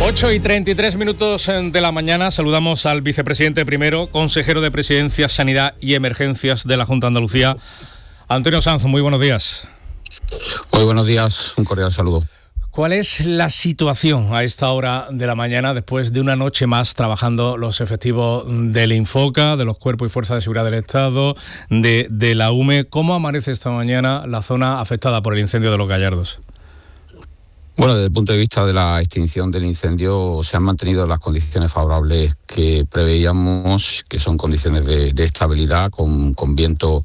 8:33 de la mañana. Saludamos al vicepresidente primero, consejero de Presidencia, Sanidad y Emergencias de la Junta de Andalucía, Antonio Sanz. Muy buenos días. Muy buenos días, un cordial saludo. ¿Cuál es la situación a esta hora de la mañana después de una noche más trabajando los efectivos del Infoca, de los Cuerpos y Fuerzas de Seguridad del Estado, de la UME? ¿Cómo amanece esta mañana la zona afectada por el incendio de Los Gallardos? Bueno, desde el punto de vista de la extinción del incendio se han mantenido las condiciones favorables que preveíamos, que son condiciones de estabilidad con viento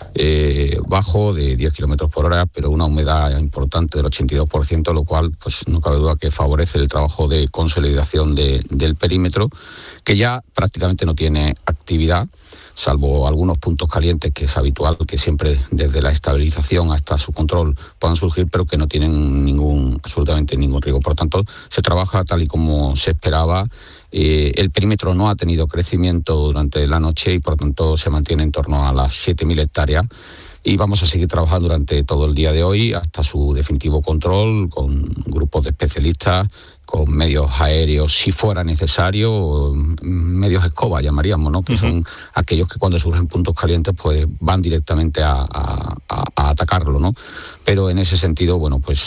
bajo de 10 kilómetros por hora, pero una humedad importante del 82%, lo cual pues no cabe duda que favorece el trabajo de consolidación del perímetro, que ya prácticamente no tiene actividad, salvo algunos puntos calientes, que es habitual que siempre desde la estabilización hasta su control puedan surgir, pero que no tienen absolutamente ningún riesgo. Por tanto, se trabaja tal y como se esperaba. El perímetro no ha tenido crecimiento durante la noche y por tanto se mantiene en torno a las 7.000 hectáreas. Y vamos a seguir trabajando durante todo el día de hoy hasta su definitivo control, con grupos de especialistas, con medios aéreos, si fuera necesario, medios escoba llamaríamos, ¿no? Que son aquellos que cuando surgen puntos calientes pues van directamente a atacarlo, ¿no? Pero en ese sentido, bueno, pues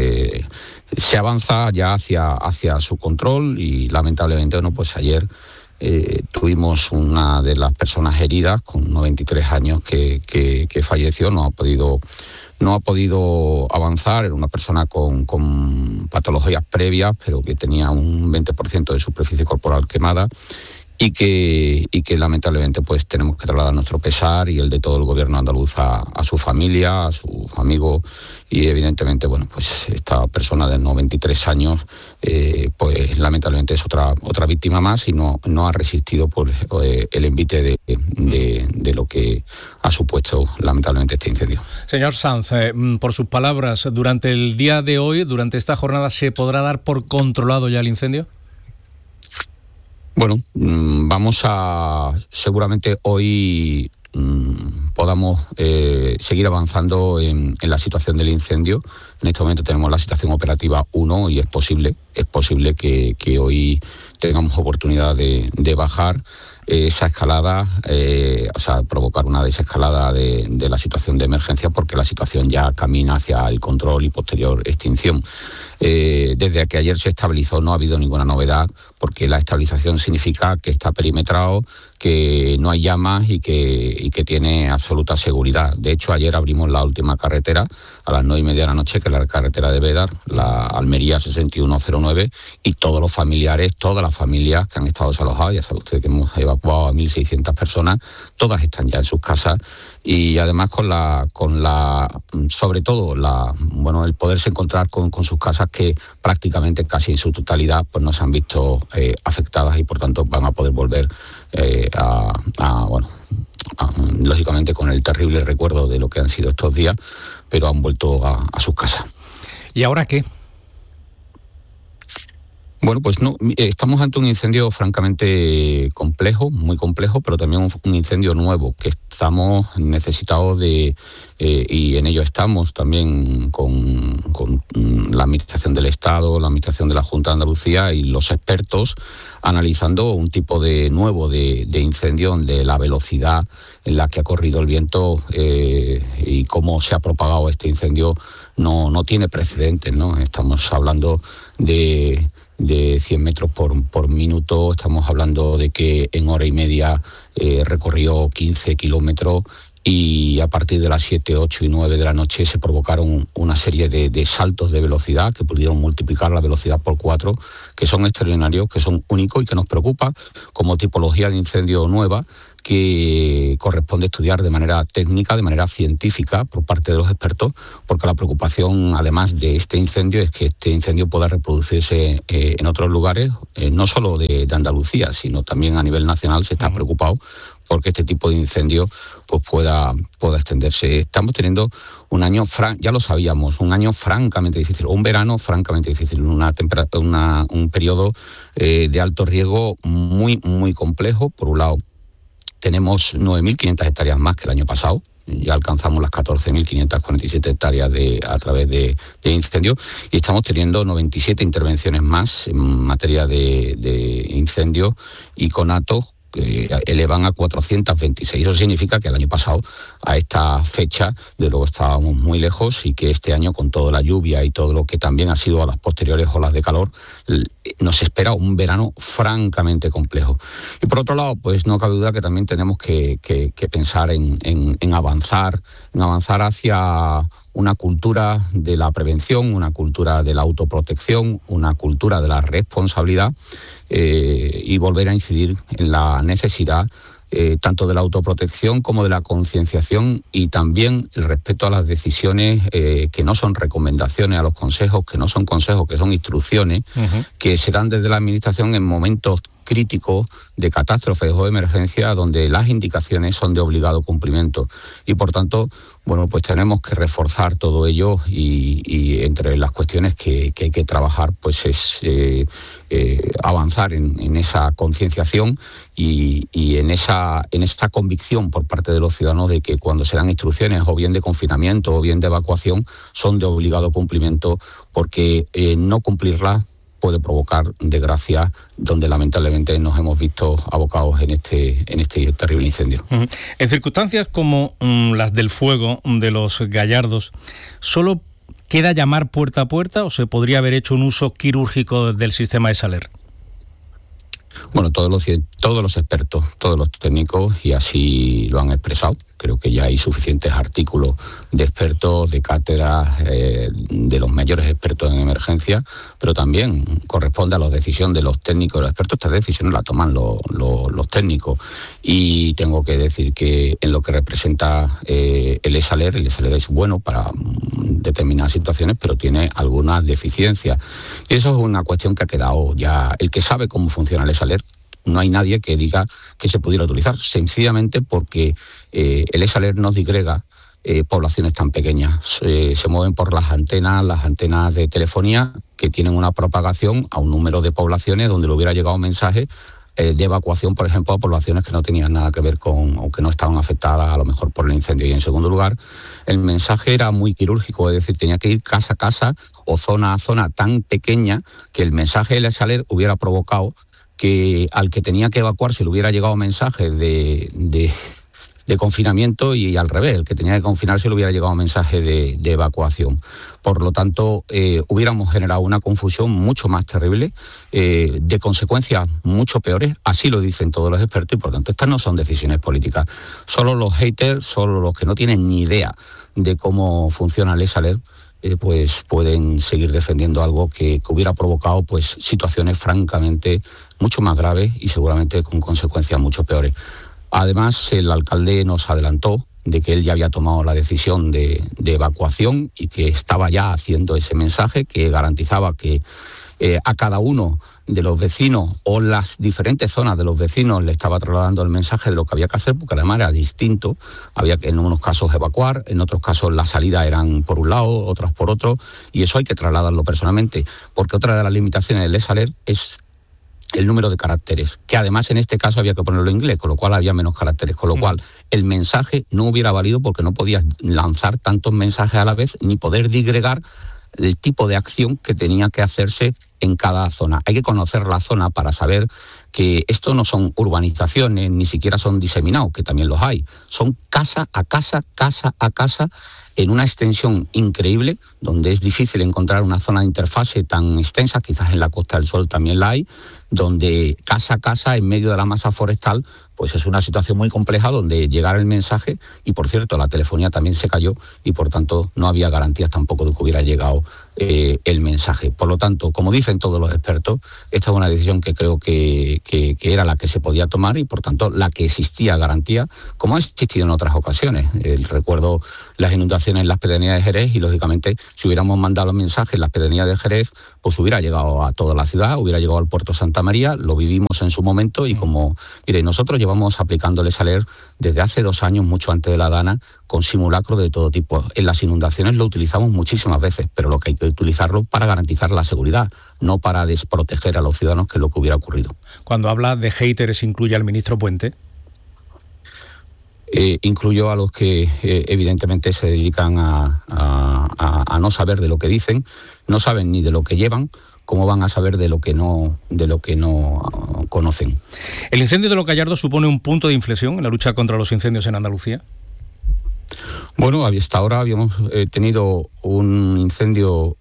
se avanza ya hacia su control y lamentablemente, bueno, pues ayer tuvimos una de las personas heridas con 93 años que falleció, no ha podido avanzar. Era una persona con patologías previas, pero que tenía un 20% de superficie corporal quemada y que lamentablemente pues tenemos que trasladar nuestro pesar y el de todo el gobierno andaluz a su familia, a sus amigos, y evidentemente, bueno, pues esta persona de 93 años pues lamentablemente es otra víctima más y no ha resistido por el envite de lo que ha supuesto lamentablemente este incendio. Señor Sanz, por sus palabras, durante el día de hoy, durante esta jornada, ¿se podrá dar por controlado ya el incendio? Bueno, seguramente hoy podamos seguir avanzando en la situación del incendio. En este momento tenemos la situación operativa 1 y es posible que hoy tengamos oportunidad de bajar esa escalada, provocar una desescalada de la situación de emergencia, porque la situación ya camina hacia el control y posterior extinción. Desde que ayer se estabilizó no ha habido ninguna novedad, porque la estabilización significa que está perimetrado, que no hay llamas y que tiene absoluta seguridad. De hecho, ayer abrimos la última carretera a las 9:30 de la noche, que es la carretera de Bédar, la Almería 6109, y todos los familiares, todas las familias que han estado desalojadas, ya sabe usted que hemos evacuado a 1.600 personas, todas están ya en sus casas, y además sobre todo el poderse encontrar con sus casas, que prácticamente casi en su totalidad pues no se han visto afectadas y por tanto van a poder volver lógicamente con el terrible recuerdo de lo que han sido estos días, pero han vuelto a sus casas. ¿Y ahora qué? Bueno, pues no, estamos ante un incendio francamente complejo, muy complejo, pero también un incendio nuevo que estamos necesitados de, y en ello estamos también con la Administración del Estado, la Administración de la Junta de Andalucía y los expertos analizando un tipo nuevo de incendio, donde la velocidad en la que ha corrido el viento y cómo se ha propagado este incendio no tiene precedentes, ¿no? Estamos hablando de 100 metros por minuto, estamos hablando de que en hora y media recorrió 15 kilómetros y a partir de las 7, 8 y 9 de la noche se provocaron una serie de saltos de velocidad que pudieron multiplicar la velocidad por 4, que son extraordinarios, que son únicos y que nos preocupa como tipología de incendio nueva, que corresponde estudiar de manera técnica, de manera científica por parte de los expertos, porque la preocupación, además de este incendio, es que este incendio pueda reproducirse en otros lugares, no solo de Andalucía, sino también a nivel nacional. Se está preocupado porque este tipo de incendio pues pueda extenderse. Estamos teniendo un año, ya lo sabíamos, un año francamente difícil, un verano francamente difícil, un periodo de alto riesgo muy, muy complejo. Por un lado, tenemos 9.500 hectáreas más que el año pasado, ya alcanzamos las 14.547 hectáreas a través de incendios, y estamos teniendo 97 intervenciones más en materia de incendios, y con Atos que elevan a 426. Eso significa que el año pasado, a esta fecha, de luego estábamos muy lejos, y que este año, con toda la lluvia y todo lo que también ha sido a las posteriores olas de calor, nos espera un verano francamente complejo. Y por otro lado, pues no cabe duda que también tenemos que pensar en avanzar hacia una cultura de la prevención, una cultura de la autoprotección, una cultura de la responsabilidad, y volver a incidir en la necesidad tanto de la autoprotección como de la concienciación, y también el respeto a las decisiones que no son recomendaciones, a los consejos que no son consejos, que son instrucciones, que se dan desde la Administración en momentos críticos de catástrofes o emergencia, donde las indicaciones son de obligado cumplimiento. Y por tanto, bueno, pues tenemos que reforzar todo ello, y entre las cuestiones que hay que trabajar, pues es avanzar en esa concienciación y en esa convicción por parte de los ciudadanos de que cuando se dan instrucciones, o bien de confinamiento o bien de evacuación, son de obligado cumplimiento, porque no cumplirlas puede provocar desgracia, donde lamentablemente nos hemos visto abocados en este terrible incendio. En circunstancias como las del fuego de los Gallardos, ¿solo queda llamar puerta a puerta o se podría haber hecho un uso quirúrgico del sistema ESALER? Bueno, todos los expertos, todos los técnicos, y así lo han expresado. Creo que ya hay suficientes artículos de expertos, de cátedras, de los mayores expertos en emergencia, pero también corresponde a la decisión de los técnicos, de los expertos. Estas decisiones las toman los técnicos. Y tengo que decir que en lo que representa el ESALER es bueno para determinadas situaciones, pero tiene algunas deficiencias. Y eso es una cuestión que ha quedado ya. El que sabe cómo funciona el ESALER, no hay nadie que diga que se pudiera utilizar, sencillamente porque el ESALER no digrega poblaciones tan pequeñas. Se mueven por las antenas de telefonía, que tienen una propagación a un número de poblaciones donde le hubiera llegado un mensaje de evacuación, por ejemplo, a poblaciones que no tenían nada que ver con, o que no estaban afectadas a lo mejor por el incendio. Y en segundo lugar, el mensaje era muy quirúrgico, es decir, tenía que ir casa a casa o zona a zona, tan pequeña que el mensaje del ESALER hubiera provocado que al que tenía que evacuar se le hubiera llegado mensaje de confinamiento, y al revés, el que tenía que confinarse le hubiera llegado mensaje de evacuación. Por lo tanto, hubiéramos generado una confusión mucho más terrible, de consecuencias mucho peores, así lo dicen todos los expertos, y por tanto estas no son decisiones políticas. Solo los haters, solo los que no tienen ni idea de cómo funciona el ESALER, pues pueden seguir defendiendo algo que hubiera provocado pues situaciones francamente mucho más graves y seguramente con consecuencias mucho peores. Además, el alcalde nos adelantó de que él ya había tomado la decisión de evacuación, y que estaba ya haciendo ese mensaje que garantizaba que a cada uno de los vecinos, o las diferentes zonas de los vecinos, le estaba trasladando el mensaje de lo que había que hacer, porque además era distinto. Había que en unos casos evacuar, en otros casos las salidas eran por un lado, otras por otro, y eso hay que trasladarlo personalmente, porque otra de las limitaciones del ESALER es el número de caracteres, que además en este caso había que ponerlo en inglés, con lo cual había menos caracteres, con lo cual el mensaje no hubiera valido, porque no podías lanzar tantos mensajes a la vez, ni poder digregar el tipo de acción que tenía que hacerse en cada zona. Hay que conocer la zona para saber que esto no son urbanizaciones, ni siquiera son diseminados, que también los hay. Son casa a casa, casa a casa, en una extensión increíble, donde es difícil encontrar una zona de interfase tan extensa, quizás en la Costa del Sol también la hay, donde casa a casa, en medio de la masa forestal, pues es una situación muy compleja donde llegara el mensaje, y por cierto, la telefonía también se cayó, y por tanto no había garantías tampoco de que hubiera llegado el mensaje. Por lo tanto, como dicen todos los expertos, esta es una decisión que creo que era la que se podía tomar, y por tanto la que existía garantía, como ha existido en otras ocasiones. Recuerdo las inundaciones en las pedanías de Jerez, y lógicamente si hubiéramos mandado los mensajes en las pedanías de Jerez, pues hubiera llegado a toda la ciudad, hubiera llegado al puerto Santa María. Lo vivimos en su momento, y como, mire, nosotros llevamos aplicándole ESALER desde hace 2 años, mucho antes de la Dana, con simulacros de todo tipo. En las inundaciones lo utilizamos muchísimas veces, pero lo que hay que utilizarlo para garantizar la seguridad, no para desproteger a los ciudadanos, que es lo que hubiera ocurrido. Cuando habla de haters, ¿incluye al ministro Puente? Incluyo a los que evidentemente se dedican a no saber de lo que dicen, no saben ni de lo que llevan, cómo van a saber de lo que no conocen. ¿El incendio de Los Gallardos supone un punto de inflexión en la lucha contra los incendios en Andalucía? Bueno, hasta ahora habíamos tenido un incendio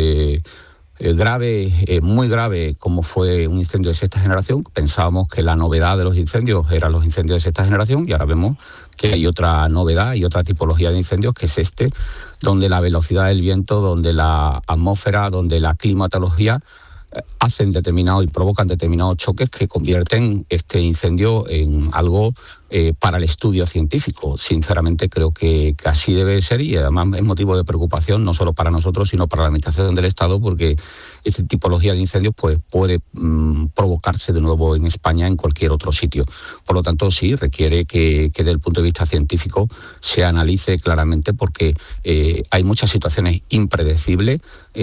grave, muy grave, como fue un incendio de sexta generación. Pensábamos que la novedad de los incendios eran los incendios de sexta generación, y ahora vemos que hay otra novedad y otra tipología de incendios, que es donde la velocidad del viento, donde la atmósfera, donde la climatología hacen determinados y provocan determinados choques que convierten este incendio en algo para el estudio científico. Sinceramente creo que así debe ser, y además es motivo de preocupación no solo para nosotros sino para la Administración del Estado, porque esta tipología de incendios pues puede provocarse de nuevo en España, en cualquier otro sitio. Por lo tanto, sí, requiere que desde el punto de vista científico se analice claramente, porque hay muchas situaciones impredecibles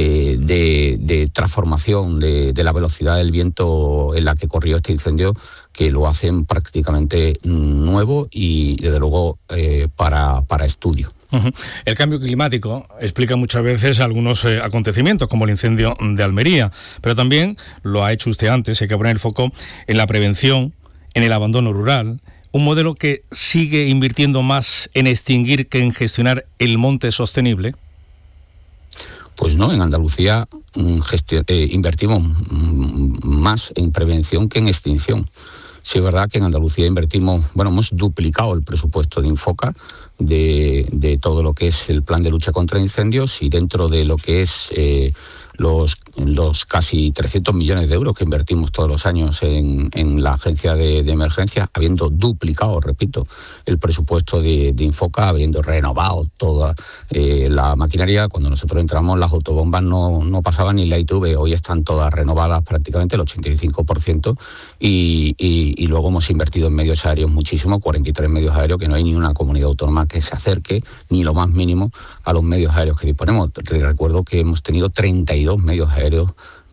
de transformación de la velocidad del viento en la que corrió este incendio, que lo hacen prácticamente nuevo y, desde luego, para estudio. Uh-huh. El cambio climático explica muchas veces algunos acontecimientos, como el incendio de Almería, pero también, lo ha hecho usted antes, hay que poner el foco en la prevención, en el abandono rural, un modelo que sigue invirtiendo más en extinguir que en gestionar el monte sostenible. Pues no, en Andalucía invertimos más en prevención que en extinción. Sí, es verdad que en Andalucía hemos duplicado el presupuesto de Infoca, de todo lo que es el plan de lucha contra incendios, y dentro de lo que es los casi 300 millones de euros que invertimos todos los años en la agencia de emergencias, habiendo duplicado, repito, el presupuesto de Infoca, habiendo renovado toda la maquinaria. Cuando nosotros entramos, las autobombas no pasaban ni la ITV, hoy están todas renovadas prácticamente el 85%, y luego hemos invertido en medios aéreos muchísimo, 43 medios aéreos, que no hay ni una comunidad autónoma que se acerque ni lo más mínimo a los medios aéreos que disponemos. Recuerdo que hemos tenido 32 medios aéreos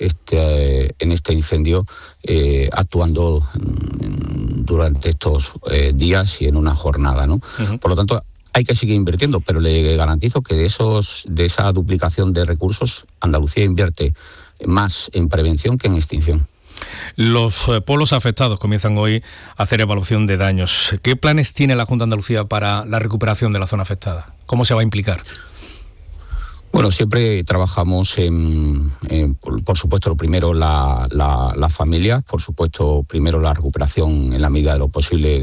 en este incendio, actuando durante estos días y en una jornada, ¿no? Uh-huh. Por lo tanto, hay que seguir invirtiendo, pero le garantizo que de esa duplicación de recursos, Andalucía invierte más en prevención que en extinción. Los pueblos afectados comienzan hoy a hacer evaluación de daños. ¿Qué planes tiene la Junta de Andalucía para la recuperación de la zona afectada? ¿Cómo se va a implicar? Bueno, siempre trabajamos por supuesto, lo primero, las familias, por supuesto, primero la recuperación en la medida de lo posible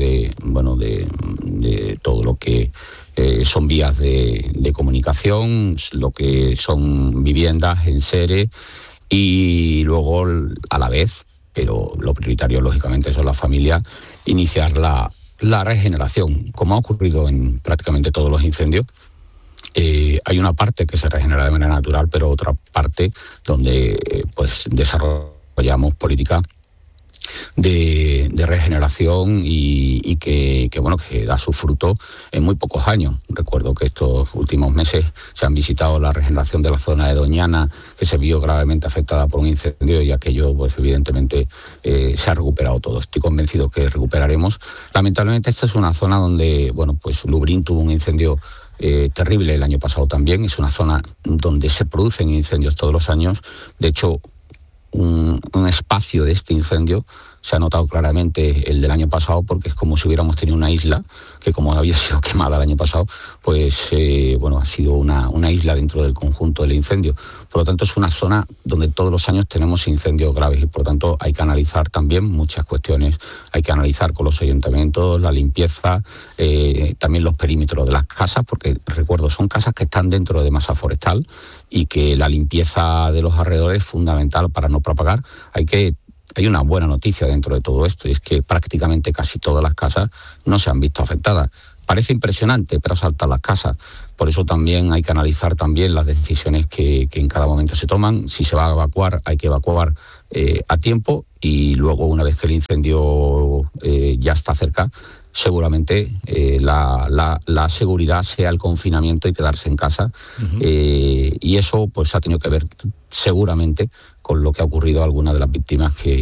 de todo lo que son vías de comunicación, lo que son viviendas, enseres, y luego, a la vez, pero lo prioritario, lógicamente, son las familias, iniciar la regeneración, como ha ocurrido en prácticamente todos los incendios. Hay una parte que se regenera de manera natural, pero otra parte donde desarrollamos políticas de regeneración y que da su fruto en muy pocos años. Recuerdo que estos últimos meses se han visitado la regeneración de la zona de Doñana, que se vio gravemente afectada por un incendio, y aquello pues evidentemente se ha recuperado todo. Estoy convencido que recuperaremos. Lamentablemente esta es una zona donde Lubrín tuvo un incendio terrible el año pasado también. Es una zona donde se producen incendios todos los años. De hecho, un espacio de este incendio se ha notado claramente, el del año pasado, porque es como si hubiéramos tenido una isla que, como había sido quemada el año pasado, pues ha sido una isla dentro del conjunto del incendio. Por lo tanto, es una zona donde todos los años tenemos incendios graves, y por lo tanto hay que analizar también muchas cuestiones. Hay que analizar con los ayuntamientos la limpieza, también los perímetros de las casas, porque recuerdo, son casas que están dentro de masa forestal, y que la limpieza de los alrededores es fundamental para no propagar. Hay una buena noticia dentro de todo esto, y es que prácticamente casi todas las casas no se han visto afectadas. Parece impresionante, pero saltan las casas. Por eso también hay que analizar también las decisiones que en cada momento se toman. Si se va a evacuar, hay que evacuar a tiempo, y luego, una vez que el incendio ya está cerca, seguramente la seguridad sea el confinamiento y quedarse en casa. Uh-huh. Y eso pues ha tenido que ver seguramente con lo que ha ocurrido a algunas de las víctimas que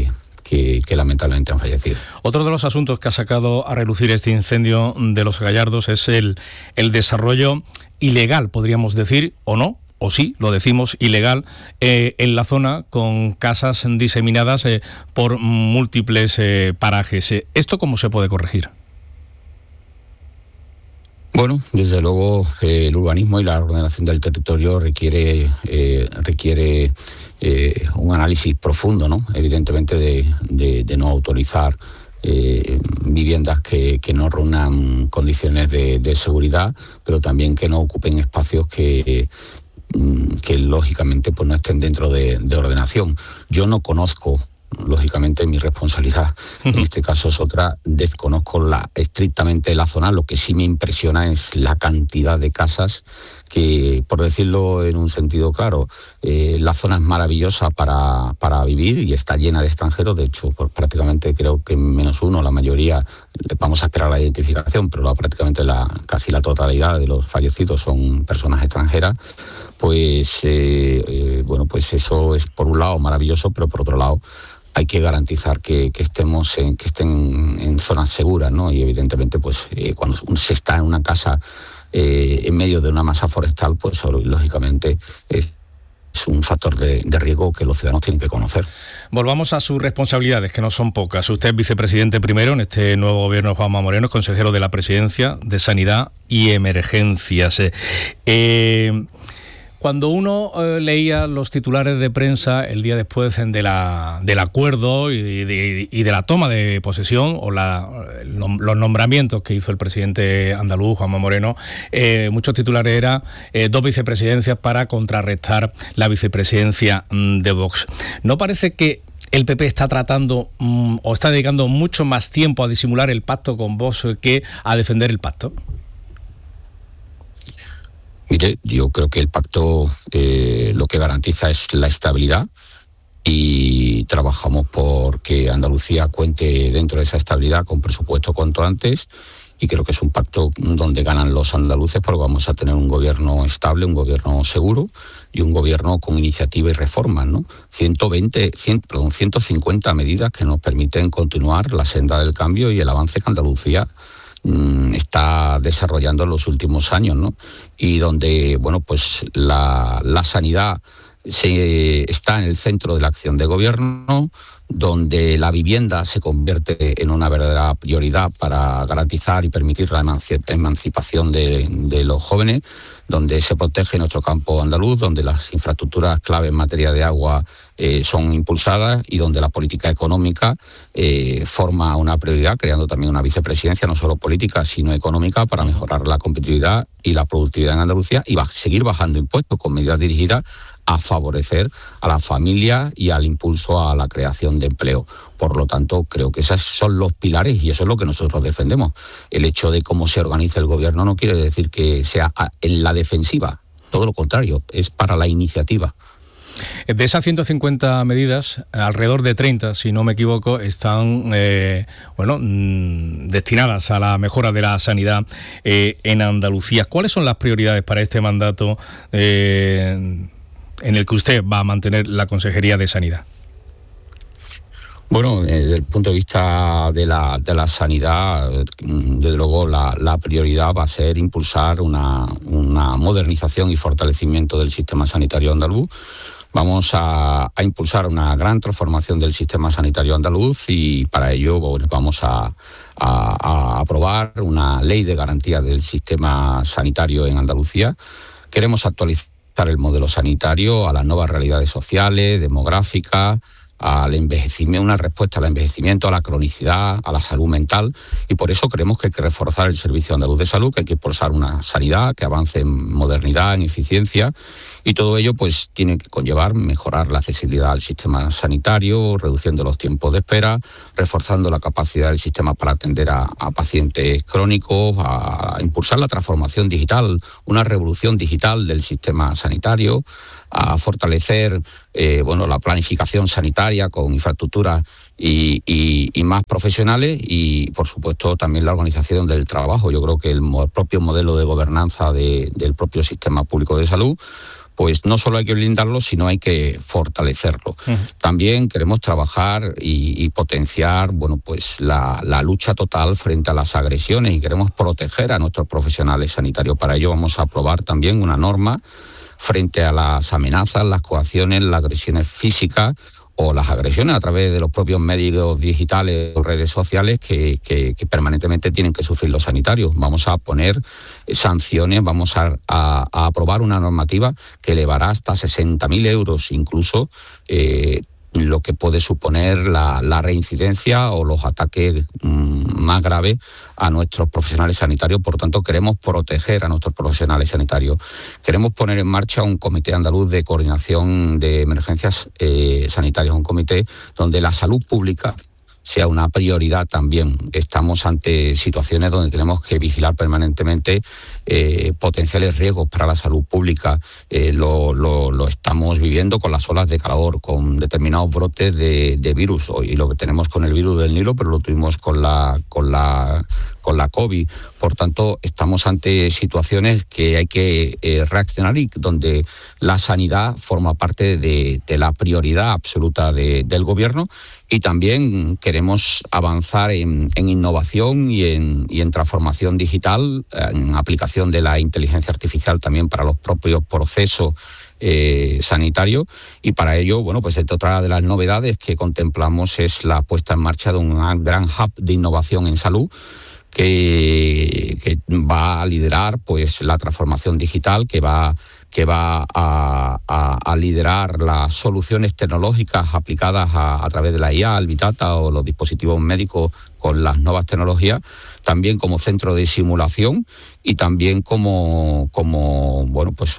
que lamentablemente han fallecido. Otro de los asuntos que ha sacado a relucir este incendio de Los Gallardos es el desarrollo ilegal, podríamos decir, o no, o sí, lo decimos, ilegal, en la zona, con casas diseminadas por múltiples parajes. ¿Esto cómo se puede corregir? Bueno, desde luego el urbanismo y la ordenación del territorio requiere un análisis profundo, ¿no? Evidentemente de no autorizar viviendas que no reúnan condiciones de seguridad, pero también que no ocupen espacios que lógicamente pues no estén dentro de ordenación. Yo no conozco, lógicamente mi responsabilidad en este caso es otra, desconozco estrictamente la zona. Lo que sí me impresiona es la cantidad de casas que, por decirlo en un sentido claro, la zona es maravillosa para vivir y está llena de extranjeros. De hecho, pues prácticamente creo que menos uno, la mayoría, vamos a esperar la identificación, pero prácticamente casi la totalidad de los fallecidos son personas extranjeras. Pues bueno, pues eso es por un lado maravilloso, pero por otro lado hay que garantizar que estén en zonas seguras, ¿no? Y evidentemente, pues cuando se está en una casa en medio de una masa forestal, pues lógicamente es un factor de riesgo que los ciudadanos tienen que conocer. Volvamos a sus responsabilidades, que no son pocas. Usted es vicepresidente primero en este nuevo gobierno de Juanma Moreno, es consejero de la Presidencia de Sanidad y Emergencias. Cuando uno leía los titulares de prensa el día después del acuerdo y de la toma de posesión o los nombramientos que hizo el presidente andaluz, Juanma Moreno, muchos titulares eran 2 vicepresidencias para contrarrestar la vicepresidencia de Vox. ¿No parece que el PP está tratando o está dedicando mucho más tiempo a disimular el pacto con Vox que a defender el pacto? Mire, yo creo que el pacto lo que garantiza es la estabilidad y trabajamos por que Andalucía cuente dentro de esa estabilidad con presupuesto cuanto antes, y creo que es un pacto donde ganan los andaluces porque vamos a tener un gobierno estable, un gobierno seguro y un gobierno con iniciativa y reformas, ¿no? 150 medidas que nos permiten continuar la senda del cambio y el avance que Andalucía está desarrollando en los últimos años, ¿no? Y donde, bueno, pues la sanidad está en el centro de la acción de gobierno, donde la vivienda se convierte en una verdadera prioridad para garantizar y permitir la emancipación de los jóvenes, donde se protege nuestro campo andaluz, donde las infraestructuras clave en materia de agua son impulsadas y donde la política económica forma una prioridad, creando también una vicepresidencia no solo política sino económica para mejorar la competitividad y la productividad en Andalucía y seguir bajando impuestos con medidas dirigidas a favorecer a las familias y al impulso a la creación de empleo. Por lo tanto, creo que esos son los pilares y eso es lo que nosotros defendemos. El hecho de cómo se organiza el gobierno no quiere decir que sea en la defensiva, todo lo contrario, es para la iniciativa. De esas 150 medidas, alrededor de 30, si no me equivoco, están destinadas a la mejora de la sanidad en Andalucía. ¿Cuáles son las prioridades para este mandato en el que usted va a mantener la Consejería de Sanidad? Bueno, desde el punto de vista de la sanidad, desde luego la prioridad va a ser impulsar una modernización y fortalecimiento del sistema sanitario andaluz. Vamos a impulsar una gran transformación del sistema sanitario andaluz y para ello vamos a aprobar una ley de garantía del sistema sanitario en Andalucía. Queremos actualizar el modelo sanitario a las nuevas realidades sociales, demográficas, al envejecimiento, una respuesta al envejecimiento, a la cronicidad, a la salud mental, y por eso creemos que hay que reforzar el Servicio Andaluz de Salud, que hay que impulsar una sanidad que avance en modernidad, en eficiencia, y todo ello pues tiene que conllevar mejorar la accesibilidad al sistema sanitario, reduciendo los tiempos de espera, reforzando la capacidad del sistema para atender a pacientes crónicos, a impulsar la transformación digital, una revolución digital del sistema sanitario, a fortalecer la planificación sanitaria con infraestructuras y más profesionales y, por supuesto, también la organización del trabajo. Yo creo que el propio modelo de gobernanza del propio sistema público de salud pues no solo hay que blindarlo, sino hay que fortalecerlo. También queremos trabajar y potenciar, bueno, pues la lucha total frente a las agresiones, y queremos proteger a nuestros profesionales sanitarios. Para ello vamos a aprobar también una norma frente a las amenazas, las coacciones, las agresiones físicas o las agresiones a través de los propios medios digitales o redes sociales que permanentemente tienen que sufrir los sanitarios. Vamos a poner sanciones, vamos a aprobar una normativa que elevará hasta 60.000 euros incluso lo que puede suponer la reincidencia o los ataques más graves a nuestros profesionales sanitarios. Por tanto, queremos proteger a nuestros profesionales sanitarios. Queremos poner en marcha un comité andaluz de coordinación de emergencias sanitarias, un comité donde la salud pública sea una prioridad también. Estamos ante situaciones donde tenemos que vigilar permanentemente potenciales riesgos para la salud pública. Lo estamos viviendo con las olas de calor, con determinados brotes de virus. Y lo que tenemos con el virus del Nilo, pero lo tuvimos con la COVID. Por tanto, estamos ante situaciones que hay que reaccionar y donde la sanidad forma parte de la prioridad absoluta del Gobierno. Y también queremos avanzar en innovación y en transformación digital, en aplicación de la inteligencia artificial también para los propios procesos sanitarios. Y para ello, bueno, pues otra de las novedades que contemplamos es la puesta en marcha de un gran hub de innovación en salud que va a liderar pues la transformación digital, que va a liderar las soluciones tecnológicas aplicadas a través de la IA, el Big Data o los dispositivos médicos con las nuevas tecnologías, también como centro de simulación y también como bueno, pues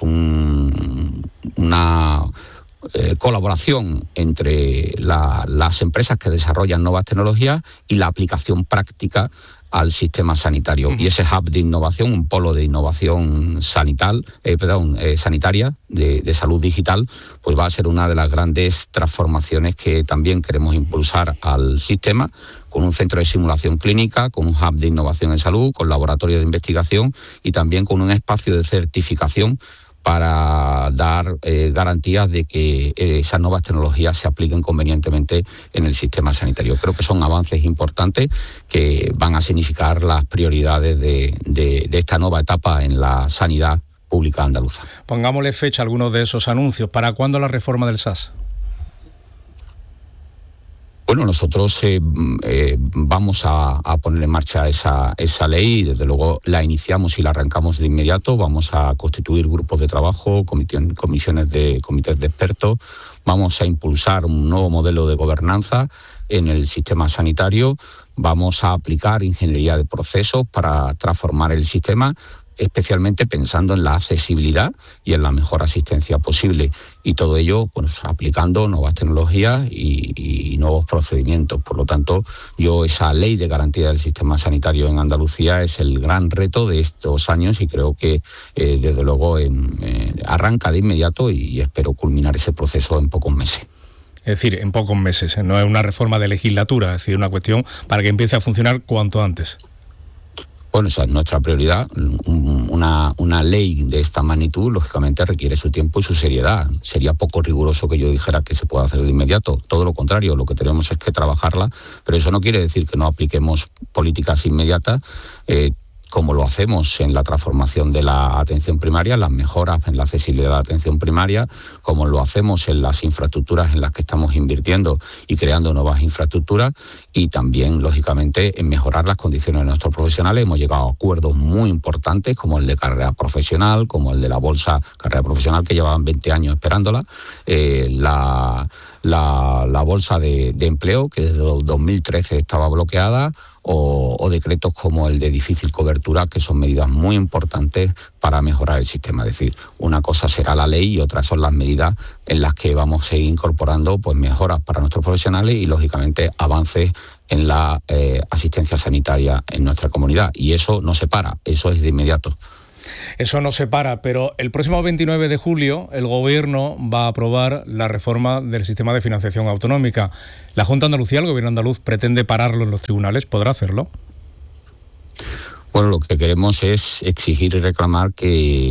una colaboración entre las empresas que desarrollan nuevas tecnologías y la aplicación práctica al sistema sanitario. Y ese hub de innovación, un polo de innovación sanitaria, de salud digital, pues va a ser una de las grandes transformaciones que también queremos impulsar al sistema, con un centro de simulación clínica, con un hub de innovación en salud, con laboratorios de investigación y también con un espacio de certificación para dar garantías de que esas nuevas tecnologías se apliquen convenientemente en el sistema sanitario. Creo que son avances importantes que van a significar las prioridades de esta nueva etapa en la sanidad pública andaluza. Pongámosle fecha a algunos de esos anuncios. ¿Para cuándo la reforma del SAS? Bueno, nosotros vamos a poner en marcha esa ley y desde luego la iniciamos y la arrancamos de inmediato. Vamos a constituir grupos de trabajo, comités de expertos. Vamos a impulsar un nuevo modelo de gobernanza en el sistema sanitario. Vamos a aplicar ingeniería de procesos para transformar el sistema, especialmente pensando en la accesibilidad y en la mejor asistencia posible. Y todo ello pues aplicando nuevas tecnologías y nuevos procedimientos. Por lo tanto, esa ley de garantía del sistema sanitario en Andalucía es el gran reto de estos años y creo que desde luego arranca de inmediato y espero culminar ese proceso en pocos meses. Es decir, en pocos meses, no es una reforma de legislatura, es decir, una cuestión para que empiece a funcionar cuanto antes. Bueno, esa es nuestra prioridad. Una ley de esta magnitud, lógicamente, requiere su tiempo y su seriedad. Sería poco riguroso que yo dijera que se pueda hacer de inmediato. Todo lo contrario, lo que tenemos es que trabajarla, pero eso no quiere decir que no apliquemos políticas inmediatas, como lo hacemos en la transformación de la atención primaria, las mejoras en la accesibilidad de la atención primaria, como lo hacemos en las infraestructuras en las que estamos invirtiendo y creando nuevas infraestructuras, y también, lógicamente, en mejorar las condiciones de nuestros profesionales. Hemos llegado a acuerdos muy importantes, como el de carrera profesional, como el de la bolsa carrera profesional, que llevaban 20 años esperándola, la bolsa de empleo, que desde el 2013 estaba bloqueada, o decretos como el de difícil cobertura, que son medidas muy importantes para mejorar el sistema. Es decir, una cosa será la ley y otras son las medidas en las que vamos a seguir incorporando pues mejoras para nuestros profesionales y, lógicamente, avances en la asistencia sanitaria en nuestra comunidad. Y eso no se para, eso es de inmediato. Eso no se para, pero el próximo 29 de julio el Gobierno va a aprobar la reforma del sistema de financiación autonómica. ¿La Junta de Andalucía, el Gobierno andaluz, pretende pararlo en los tribunales? ¿Podrá hacerlo? Bueno, lo que queremos es exigir y reclamar que